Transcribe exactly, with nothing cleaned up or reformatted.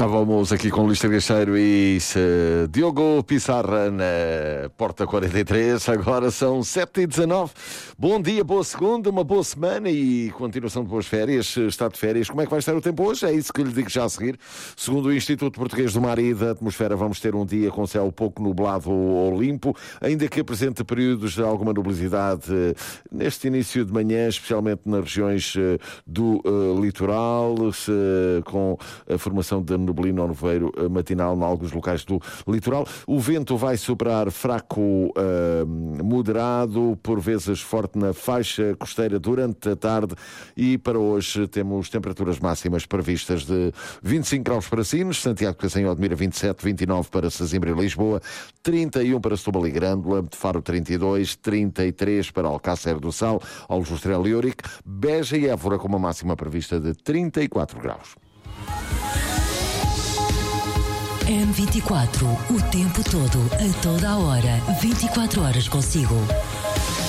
Estávamos aqui com Luís Teixeira e uh, Diogo Pissarra na Porta quarenta e três. Agora são sete e dezanove. Bom dia, boa segunda, uma boa semana e continuação de boas férias. Está de férias. Como é que vai estar o tempo hoje? É isso que lhe digo já a seguir. Segundo o Instituto Português do Mar e da Atmosfera, vamos ter um dia com céu pouco nublado ou limpo, ainda que apresente períodos de alguma nubosidade uh, neste início de manhã, especialmente nas regiões uh, do uh, litoral, uh, com a formação de neblina ou nevoeiro matinal em alguns locais do litoral. O vento vai soprar fraco, uh, moderado, por vezes forte na faixa costeira durante a tarde, e para hoje temos temperaturas máximas previstas de vinte e cinco graus para Sines, Santiago, Cacém e Odmira vinte e sete, vinte e nove para Sesimbra e Lisboa, trinta e um para Setúbal e Grândola, de Faro trinta e dois, trinta e três para Alcácer do Sal, Aljustrel e Ourique, Beja e Évora com uma máxima prevista de trinta e quatro graus. M vinte e quatro, o tempo todo, a toda a hora, vinte e quatro horas consigo.